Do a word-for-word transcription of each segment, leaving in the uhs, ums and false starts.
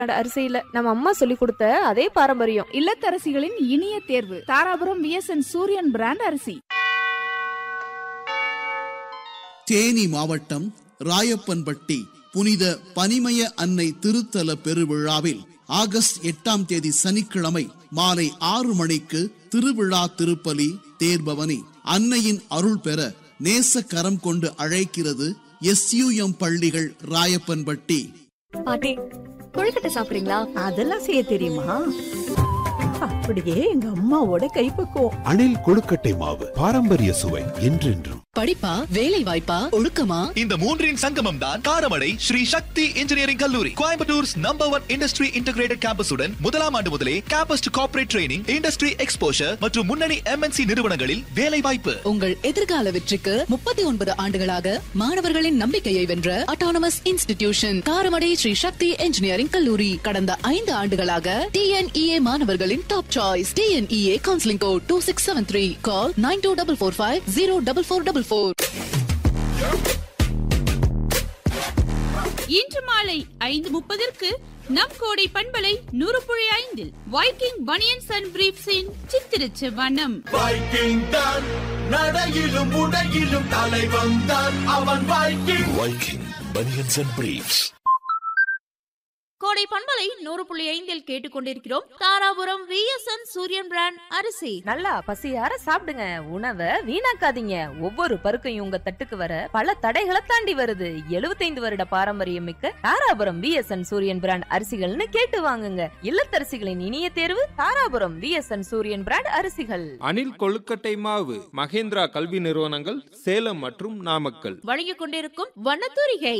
அரிசியில நம்ம அம்மா சொல்லி கொடுத்த அதே பாரம்பரியம். இல்லத்தரசிகளின் இனிய தேர்வு தாராபுரம் விஎஸ்என் சூரியன் பிராண்ட் அரிசி. தேனி மாவட்டம் ராயப்பன்பட்டி புனித பனிமய அன்னை திருத்தல பெருவிழாவில் ஆகஸ்ட் எட்டாம் தேதி சனிக்கிழமை மாலை ஆறு மணிக்கு திருவிழா திருப்பலி தேர்பவனி அன்னையின் அருள் பெற நேச கரம் கொண்டு அழைக்கிறது எஸ்யூஎம் பள்ளிகள் ராயப்பன்பட்டி. பாட்டி, கொழுக்கட்டை சாப்பிடுறீங்களா? அதெல்லாம் செய்ய தெரியுமா? அப்படியே எங்க அம்மாவோட கைப்பக்குவம். அணில் கொழுக்கட்டை மாவு, பாரம்பரிய சுவை என்றென்றும். படிப்பா, வேலை வாய்ப்பா, ஒழுக்கமா, இந்த மூன்றின் சங்கமம் தான் காரமடை ஸ்ரீ சக்தி இன்ஜினியரிங் கல்லூரி. Coimbatore's number one industry integrated கேம்பஸுடன் முதலாம் ஆண்டு முதலே campus to corporate training, industry exposure மற்றும் முன்னணி எம்என்சி நிறுவனங்களில் வேலை வாய்ப்பு. உங்கள் எதிர்கால வெற்றிக்கு முப்பத்தி ஒன்பது ஆண்டுகளாக மாணவர்களின் நம்பிக்கையை வென்ற அட்டானமஸ் இன்ஸ்டிடியூஷன் காரமடை ஸ்ரீ சக்தி இன்ஜினியரிங் கல்லூரி. கடந்த ஐந்து ஆண்டுகளாக டிஎன்இஏ மாணவர்களின் top choice. TNEA counselling code two six seven three. Call nine two double four five zero double four double four. இன்று மாலை ஐந்து முப்பதற்கு நம் கோடை பண்பலை நூறு புள்ளி ஐந்தில் வைக்கிங் பனியன்ஸ் அண்ட் பிரீஃப்ஸின் சித்திரச்ச வனம். வைக்கிங் தான் நடையிலும் உடையிலும் தலைவன் தான் அவன். Viking Viking banians and briefs. கோடை பண்பலை நூறு புள்ளி ஐந்தில் கேட்டுக்கொண்டிருக்கிறோம் தாராபுரம் விஎஸ்என் சூரியன் பிராண்ட் அரிசி. நல்லா பசியார சாப்பிடுங்க, உணவை வீணாக்காதீங்க. ஒவ்வொரு பருக்கையும் உங்க தட்டுக்கு வர பல தடைகளை தாண்டி வருது. எழுபத்தைந்து வருட பாரம்பரியம் மிக்க தாராபுரம் விஎஸ்என் சூரியன் பிராண்ட் அரிசிகள்னு கேட்டு வாங்குங்க. இல்லத்தரசிகளின் இனிய தேர்வு தாராபுரம் விஎஸ்என் சூரியன் பிராண்ட் அரிசிகள். அணில் கொழுக்கட்டை மாவு, மகேந்திரா கல்வி நிறுவனங்கள், சேலம் மற்றும் நாமக்கல் வழங்கிக் கொண்டிருக்கும் வண்ணத்தூரிகை.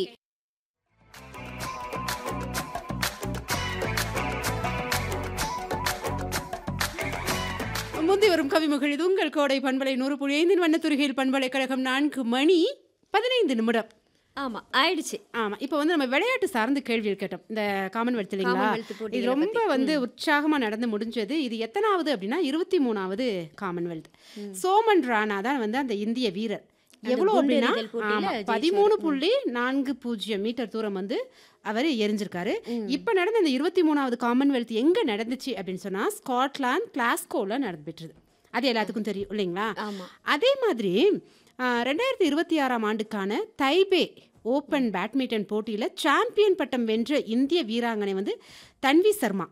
முந்தி வரும் கவிமகள் இது உங்கள் கோடை பண்பலை நூறு புள்ளி ஐந்தின் வண்ணத்துறையில் பண்பலைக்கழகம் நான்கு மணி பதினைந்து நிமிடம். ஆமா, ஆயிடுச்சு. ஆமா, இப்போ வந்து நம்ம விளையாட்டு சார்ந்த கேள்விகள் கேட்டோம். இந்த காமன்வெல்த் இல்லைங்களா, இது ரொம்ப வந்து உற்சாகமா நடந்து முடிஞ்சது. இது எத்தனாவது அப்படின்னா இருபத்தி மூணாவது காமன்வெல்த். சோமன் ராணா தான் வந்து அந்த இந்திய வீரர். எவ்வளோ அப்படின்னா பதிமூணு புள்ளி நான்கு பூஜ்ஜியம் மீட்டர் தூரம் வந்து அவர் எரிஞ்சிருக்காரு. இப்போ நடந்த இந்த இருபத்தி மூணாவது காமன்வெல்த் எங்கே நடந்துச்சு அப்படின்னு சொன்னால் ஸ்காட்லாந்து கிளாஸ்கோவில் நடந்துட்டுருது. அது எல்லாத்துக்கும் தெரியும் இல்லைங்களா? அதே மாதிரி ரெண்டாயிரத்தி இருபத்தி ஆறாம் ஆண்டுக்கான தைபே ஓப்பன் பேட்மிண்டன் போட்டியில் சாம்பியன் பட்டம் வென்ற இந்திய வீராங்கனை வந்து தன்வி சர்மா.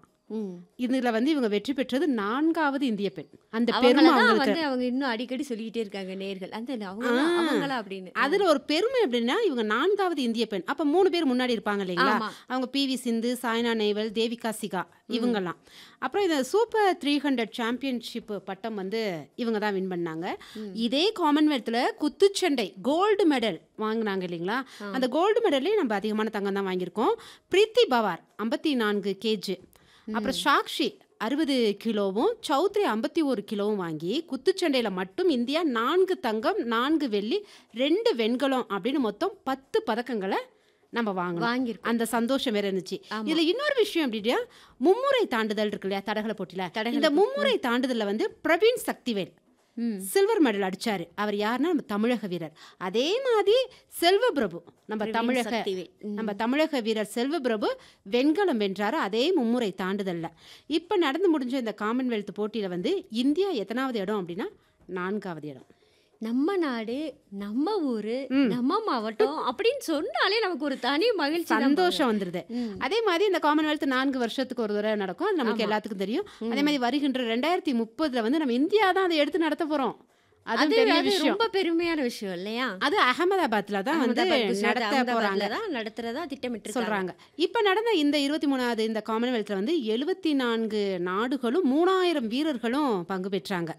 இதுல வந்து இவங்க வெற்றி பெற்றது நான்காவது இந்திய பெண். அந்த பெருமை வந்து அவங்க இன்னும் அடிக்கடி சொல்லிக்கிட்டே இருக்காங்க நேர்கள், அந்த அவங்களா அப்படின்னு. அதுல ஒரு பெருமை அப்படின்னா இவங்க நான்காவது இந்திய பெண். அப்ப மூணு பேர் முன்னாடி இருப்பாங்க இல்லைங்களா? அவங்க பி வி சிந்து, சாய்னா நேவல், தேவிகா சிகா இவங்கெல்லாம். அப்புறம் இந்த சூப்பர் த்ரீ ஹண்ட்ரட் சாம்பியன்ஷிப் பட்டம் வந்து இவங்க தான் வின் பண்ணாங்க. இதே காமன்வெல்த்ல குத்துச்சண்டை கோல்டு மெடல் வாங்கினாங்க இல்லைங்களா? அந்த கோல்டு மெடல்லே நம்ம அதிகமான தங்கம் தான் வாங்கியிருக்கோம். பிரீத்தி பவார் ஐம்பத்தி நான்கு கேஜி, அப்புறம் சாக்ஷி அறுபது கிலோவும், சௌத்ரி ஐம்பத்தி ஒரு கிலோவும் வாங்கி குத்துச்சண்டையில் மட்டும் இந்தியா நான்கு தங்கம், நான்கு வெள்ளி, ரெண்டு வெண்கலம் அப்படின்னு மொத்தம் பத்து பதக்கங்களை நம்ம வாங்கி அந்த சந்தோஷம் வேற இருந்துச்சு. இதுல இன்னொரு விஷயம் அப்படின்னா மும்முறை தாண்டுதல் இருக்கு இல்லையா தடகள போட்டியில. இந்த மும்முறை தாண்டுதல்ல வந்து பிரவீன் சக்திவேல் சில்வர் மெடல் அடிச்சாரு. அவர் யாருன்னா நம்ம தமிழக வீரர். அதே மாதிரி செல்வ பிரபு நம்ம தமிழக நம்ம தமிழக வீரர் செல்வ பிரபு வெண்கலம் வென்றாரு அதே மும்முறை தாண்டுதல்ல. இப்ப நடந்து முடிஞ்ச இந்த காமன்வெல்த் போட்டியில வந்து இந்தியா எத்தனாவது இடம் அப்படின்னா நான்காவது இடம். நம்ம நாடு, நம்ம ஊரு, நம்ம மாவட்டம் அப்படின்னு சொன்னாலே நமக்கு ஒரு தனி மகிழ்ச்சி, சந்தோஷம் வந்துருது. அதே மாதிரி இந்த காமன்வெல்த் நான்கு வருஷத்துக்கு ஒரு தடவை நடக்கும். அது நமக்கு எல்லாத்துக்கும் தெரியும். அதே மாதிரி வருகின்ற ரெண்டாயிரத்தி முப்பதுல வந்து நம்ம இந்தியா தான் அதை எடுத்து நடத்த போறோம். அது ரொம்ப பெருமையான விஷயம் இல்லையா? அது அகமதாபாத்ல தான் வந்து நடத்த போறாங்க, நடத்துறதா திட்டமிட்டு சொல்றாங்க. இப்ப நடந்த இந்த இருபத்தி மூணாவது இந்த காமன்வெல்த்ல வந்து எழுபத்தி நான்கு நாடுகளும் மூணாயிரம் வீரர்களும் பங்கு பெற்றாங்க.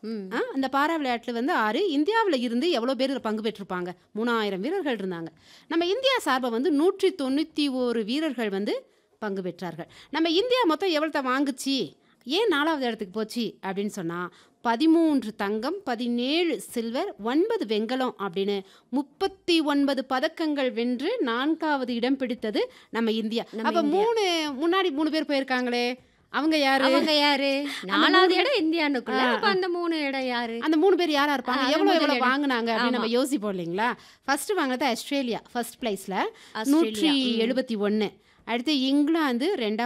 அந்த பாரா விளையாட்டுல வந்து ஆறு இந்தியாவில் இருந்து எவ்வளோ பேர் பங்கு பெற்றிருப்பாங்க? மூணாயிரம் வீரர்கள் இருந்தாங்க. நம்ம இந்தியா சார்பை வந்து நூற்றி தொண்ணூற்றி ஒரு வீரர்கள் வந்து பங்கு பெற்றார்கள். நம்ம இந்தியா மொத்தம் எவ்வளோத்த வாங்குச்சு, ஏன் நாலாவது இடத்துக்கு போச்சு அப்படின்னு சொன்னால் பதிமூன்று தங்கம், பதினேழு சில்வர், ஒன்பது வெண்கலம் அப்படின்னு முப்பத்தி ஒன்பது பதக்கங்கள் வென்று நான்காவது இடம் பிடித்தது நம்ம இந்தியா. அப்போ மூணு முன்னாடி மூணு பேர் போயிருக்காங்களே, அவங்க யாரு? அவங்க யாரு? நாலாவது இடம் இந்தியானுக்குள்ள. அப்ப அந்த மூணு இடம் யாரு? அந்த மூணு பேர் யாரா இருப்பாங்க? எவ்வளவு எவ்வளவு வாங்குனாங்க அப்படின்னு நம்ம யோசிப்போம் இல்லைங்களா? ஃபர்ஸ்ட் வாங்கினது ஆஸ்திரேலியா ஃபர்ஸ்ட் பிளேஸ்ல நூற்றி எழுபத்தி ஒன்னு. அடுத்து இங்கிலாந்து ரெண்டாவது